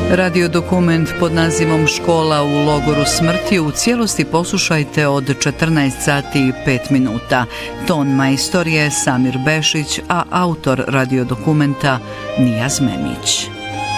Radio-dokument pod nazivom Škola u logoru smrti u cijelosti poslušajte od 14 sati i 5 minuta. Ton majstor je Samir Bešić, a autor radiodokumenta Nijaz Memić.